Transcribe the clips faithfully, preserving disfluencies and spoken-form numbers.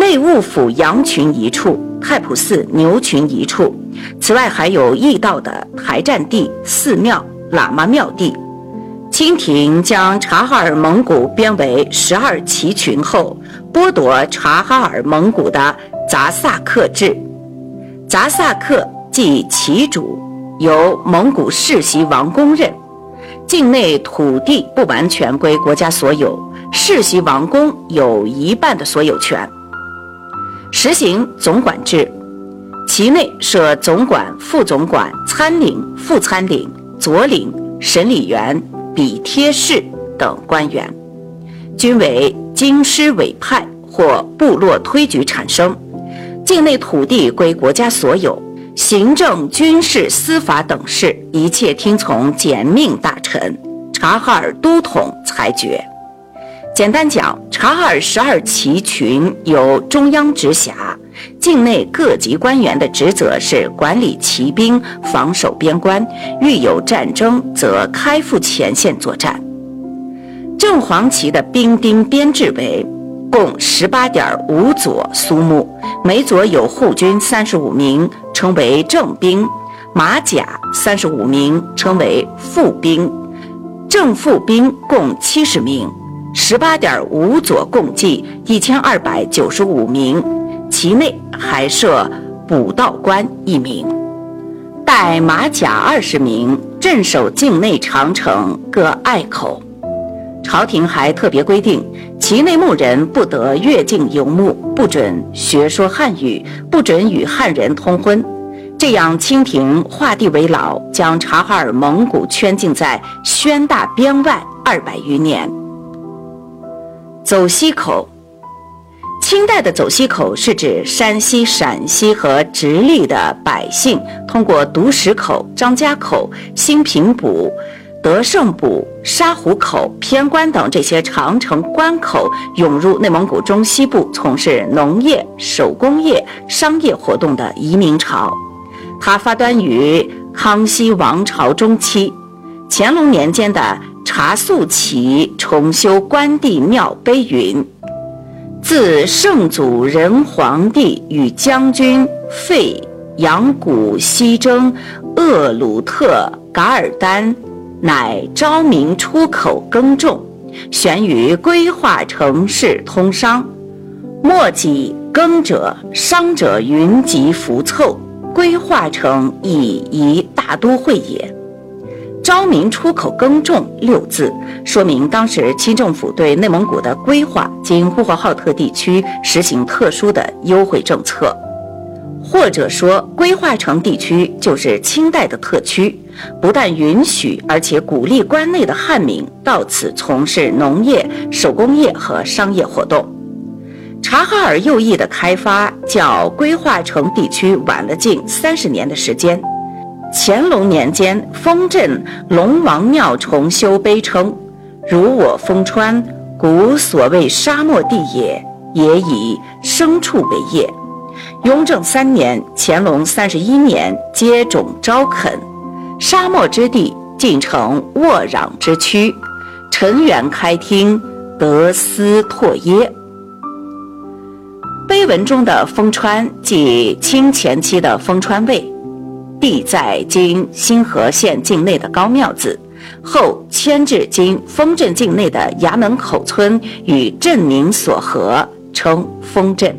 内务府羊群一处，太仆寺牛群一处。此外还有驿道的台占地、寺庙、喇嘛庙地。清廷将察哈尔蒙古编为十二旗群后，剥夺察哈尔蒙古的杂萨克制。杂萨克即旗主，由蒙古世袭王公任，境内土地不完全归国家所有，世袭王公有一半的所有权。实行总管制，其内设总管、副总管、参领、副参领、佐领、审理员、比贴士等官员，均为京师委派或部落推举产生。境内土地归国家所有，行政、军事、司法等事一切听从简命大臣察哈尔都统裁决。简单讲，察哈尔十二旗群由中央直辖，境内各级官员的职责是管理骑兵，防守边关，遇有战争则开赴前线作战。正黄旗的兵丁编制为共 十八点五 佐苏木，每佐有护军三十五名，称为正兵；马甲三十五名，称为副兵；正副兵共七十名。十八点五 佐共计一千二百九十五名，其内还设补道官一名，带马甲二十名，镇守境内长城各隘口。朝廷还特别规定，其内牧人不得越境游牧，不准学说汉语，不准与汉人通婚。这样清廷画地为牢，将察哈尔蒙古圈禁在宣大边外二百余年。走西口，清代的走西口是指山西、陕西和直隶的百姓通过独石口、张家口、兴平堡、德胜堡、沙湖口、偏关等这些长城关口涌入内蒙古中西部，从事农业、手工业、商业活动的移民潮。它发端于康熙王朝中期，乾隆年间的察肃旗重修关帝庙碑云：自圣祖仁皇帝与将军费扬古西征鄂鲁特噶尔丹，乃昭明出口耕种，悬于规划城市通商，莫己耕者商者云集浮凑，规划成以一大都会也。昭明出口耕种六字，说明当时清政府对内蒙古的规划经呼和浩特地区实行特殊的优惠政策，或者说规划城地区就是清代的特区，不但允许而且鼓励关内的汉民到此从事农业、手工业和商业活动。察哈尔右翼的开发较规划城地区晚了近三十年的时间。乾隆年间，丰镇龙王庙重修碑称：如我丰川，古所谓沙漠地也，也以牲畜为业。雍正三年，乾隆三十一年，接种招垦，沙漠之地尽成沃壤之区，陈园开汀，得斯拓耶。碑文中的丰川即清前期的丰川卫，地在今新河县境内的高庙子，后迁至今丰镇境内的衙门口村，与镇名所合，称丰镇。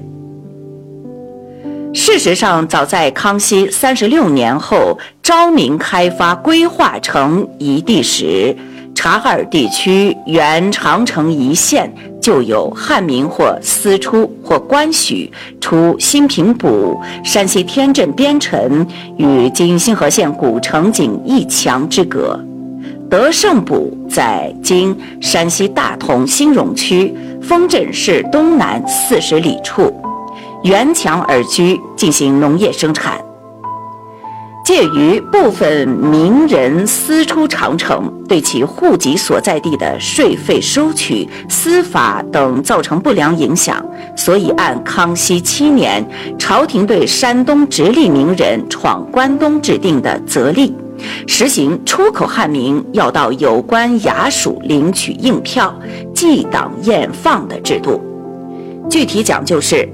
事实上，早在康熙三十六年后，昭明开发规划成一地时，察哈尔地区原长城一线就有汉民或私出或官许出兴平堡、山西天镇边城与今新河县古城仅一墙之隔。德胜堡在今山西大同兴荣区丰镇市东南四十里处，沿墙而居，进行农业生产。介于部分名人私出长城，对其户籍所在地的税费收取、司法等造成不良影响，所以按康熙七年朝廷对山东直隶名人闯关东制定的则例，实行出口汉民要到有关衙署领取印票、记档验放的制度。具体讲就是